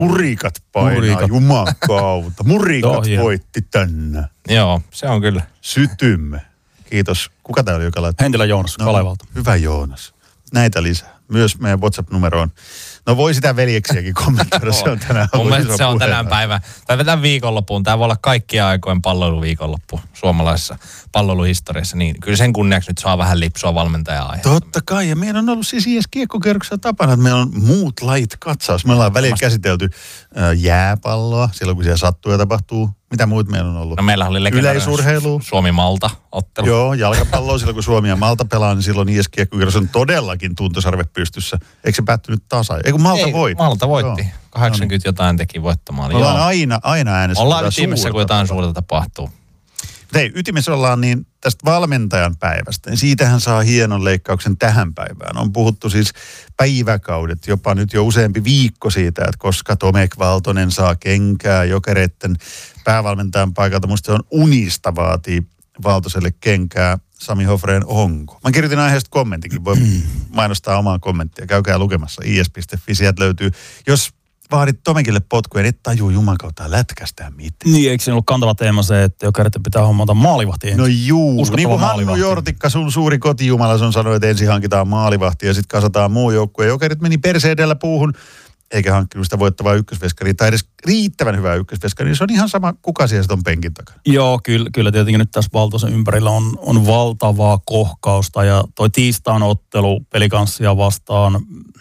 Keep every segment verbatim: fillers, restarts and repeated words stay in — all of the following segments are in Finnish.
Murikat painaa Murikat. Jumakauta. Murikat oh, voitti tänne. Joo, se on kyllä. Sytymme. Kiitos. Kuka tää oli, joka laittaa? Hentilä Joonas, no, Kalevalta. Hyvä Joonas. Näitä lisää. Myös meidän WhatsApp-numeroon. No voi sitä veljeksiäkin kommentoida. Se on tänään Mun mielestä se on tänään päivä. Tai vetään viikonloppuun. Tämä voi olla kaikkien aikojen palloiluviikonloppu suomalaisessa palloiluhistoriassa. Niin kyllä sen kunniaksi nyt saa vähän lipsua valmentajaa. Totta kai. Ja meillä on ollut siis I S Kiekkokerroksessa tapana, että meillä on muut lajit katsaus. Me ollaan välillä käsitelty äh, jääpalloa, silloin kun siellä sattuu ja tapahtuu. Mitä muut meillä on ollut? No meillä oli legendaarinen yleisurheilu. Suomi-Malta-ottelu. Joo, jalkapalloa. Silloin kun Suomi ja Malta pelaa, niin silloin I S Kiekkokerros on todellakin tuntosarve pystyssä. Eikö se päättynyt tasa? Ei kun Malta Ei, voitti. Malta voitti. Joo. kahdeksankymmentä jotain teki voittamaan. Me ollaan aina, aina äänessä. Ollaan ytimessä, kun jotain suurta tapahtuu. Hei, ytimessä ollaan niin tästä valmentajan päivästä. Niin siitähän saa hienon leikkauksen tähän päivään. On puhuttu siis päiväkaudet, jopa nyt jo useampi viikko siitä, että koska Tomek Valtonen saa kenkää Jokereitten päävalmentajan paikalta. Musta se on unista vaatii Valtoselle kenkää. Sami Hofreen, onko? Mä kirjoitin aiheesta kommentinkin. Voi mainostaa omaa kommenttia. Käykää lukemassa i s piste f i. Sieltä löytyy. Jos vaadit Tomekille potkuja, et tajuu jumakautaa lätkästään mitään. Niin, eikö siinä ollut kantava teema se, että Jokereitten pitää hommata maalivahti ensin? No juu, niin kuin Hannu Jortikka, sun suuri kotijumala, on sanonut, että ensin hankitaan maalivahti ja sitten kasataan muu joukkue. Jokerit meni perseen edellä puuhun, eikä hankkinut sitä voittavaa ykkösveskaria tai edes riittävän hyvää ykkösveskaria. Se on ihan sama, kuka siellä on penkin takana. Joo, kyllä, kyllä tietenkin nyt tässä Valtosen ympärillä on, on valtavaa kohkausta ja toi tiistain ottelu Pelikanssia vastaan,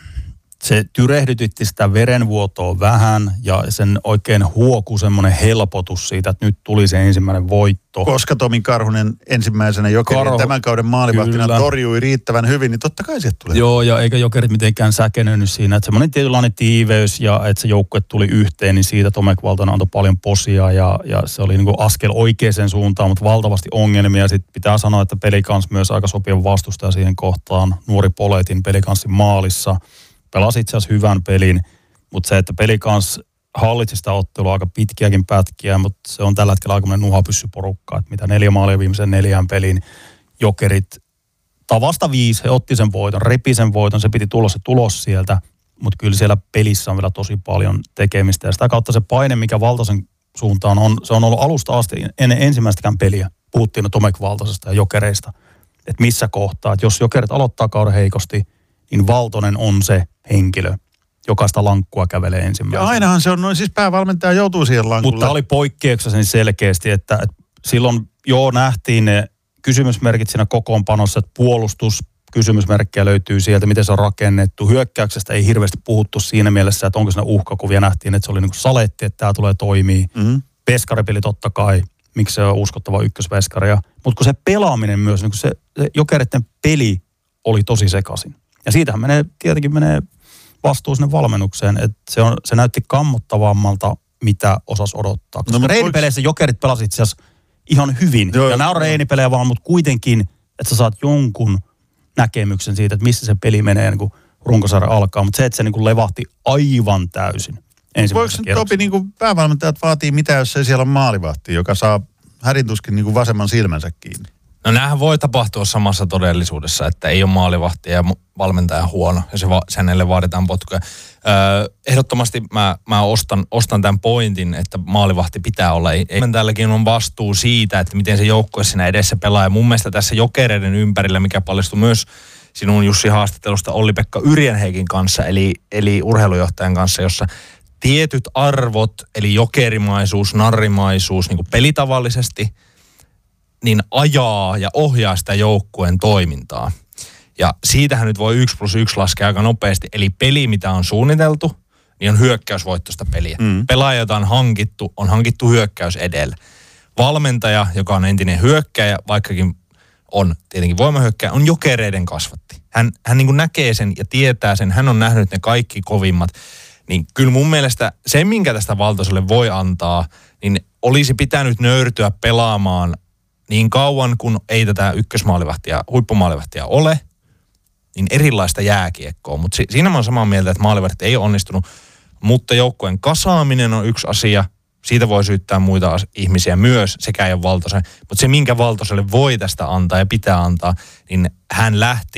se tyrehdytytti sitä verenvuotoa vähän ja sen oikein huoku semmoinen helpotus siitä, että nyt tuli se ensimmäinen voitto. Koska Tomi Karhunen ensimmäisenä Jokerin Karhu, tämän kauden maalivahtina kyllä torjui riittävän hyvin, niin totta kai sieltä tulee. Joo, ja eikä Jokerit mitenkään säkenönyt siinä, että semmoinen tietynlainen tiiveys ja että se joukkue tuli yhteen, niin siitä Tomek Valtonen antoi paljon posia ja, ja se oli niin kuin askel oikeaan suuntaan, mutta valtavasti ongelmia. Sitten pitää sanoa, että Pelikans myös aika sopiva vastustaja siihen kohtaan. Nuori Poletin Pelikanssin maalissa. Pelasi itse asiassa hyvän pelin, mutta se, että Pelikans hallitsi sitä ottelua aika pitkiäkin pätkiä, mutta se on tällä hetkellä aikamoinen nuhapyssyporukka, että mitä neljä maalia viimeisen neljään pelin. Jokerit tavasta viisi, he otti sen voiton, repi sen voiton, se piti tulla se tulos sieltä, mutta kyllä siellä pelissä on vielä tosi paljon tekemistä. Ja sitä kautta se paine, mikä Valtosen suuntaan on, se on ollut alusta asti ennen ensimmäistäkään peliä. Puhuttiin Tomek Valtosesta ja Jokereista, että missä kohtaa, että jos Jokerit aloittaa kauden heikosti, niin Valtonen on se henkilö, joka sitä lankkua kävelee ensimmäisenä. Ja ainahan se on noin, siis päävalmentaja joutuu siihen lankkulle. Mutta oli poikkeuksessa selkeästi, että, että silloin jo nähtiin ne kysymysmerkit siinä kokoonpanossa, että puolustus kysymysmerkkejä löytyy sieltä, miten se on rakennettu. Hyökkäyksestä ei hirveästi puhuttu siinä mielessä, että onko siinä uhkakuvia. Nähtiin, että se oli niin kuin saletti, että tämä tulee toimii. Mm-hmm. Veskaripeli totta kai, miksi se on uskottava ykkösveskari. Mutta kun se pelaaminen myös, niin se, se Jokereitten peli oli tosi sekaisin. Ja siitähän menee, tietenkin menee vastuu sinne valmennukseen, että se, on, se näytti kammottavammalta, mitä osasi odottaa. Koska no, reenipeleissä Jokerit pelasi itse asiassa ihan hyvin. Joo, ja nämä on reenipelejä vaan, mutta kuitenkin, että sä saat jonkun näkemyksen siitä, että missä se peli menee, niin kun runkosarja alkaa. Mutta se, että se niin kuin levahti aivan täysin. Voiko Topi niin kuin päävalmentajat vaatii mitä, jos ei siellä on maalivahti, joka saa hädintuskin niin kuin vasemman silmänsä kiinni? No näähän voi tapahtua samassa todellisuudessa, että ei ole maalivahtia ja valmentaja huono ja se va- hänelle vaaditaan potkuja. Öö, ehdottomasti mä, mä ostan, ostan tämän pointin, että maalivahti pitää olla. Ei, ei, tälläkin on vastuu siitä, että miten se joukkue siinä edessä pelaa. Ja mun mielestä tässä Jokereiden ympärillä, mikä paljastui myös sinun Jussi haastattelusta Olli-Pekka Yrjänheikin kanssa, eli, eli urheilujohtajan kanssa, jossa tietyt arvot, eli jokerimaisuus, narrimaisuus, niin kuin pelitavallisesti, niin ajaa ja ohjaa sitä joukkueen toimintaa. Ja siitähän nyt voi yksi plus yksi laskea aika nopeasti. Eli peli, mitä on suunniteltu, niin on hyökkäysvoittoista peliä. Mm. Pelaaja, jota on hankittu, on hankittu hyökkäys edellä. Valmentaja, joka on entinen hyökkäjä, vaikkakin on tietenkin voimahyökkäjä, on Jokereiden kasvatti. Hän, hän niin kuin näkee sen ja tietää sen. Hän on nähnyt ne kaikki kovimmat. Niin kyllä mun mielestä se, minkä tästä Valtoselle voi antaa, niin olisi pitänyt nöyrtyä pelaamaan niin kauan, kun ei tätä ykkösmaalivahtia, huippumaalivahtia ole, niin erilaista jääkiekkoa. Mutta si- siinä mä oon samaa mieltä, että maalivahdit ei ole onnistunut, mutta joukkueen kasaaminen on yksi asia. Siitä voi syyttää muita as- ihmisiä myös, sekä ei ole Valtosen. Mutta se, minkä Valtoselle voi tästä antaa ja pitää antaa, niin hän lähti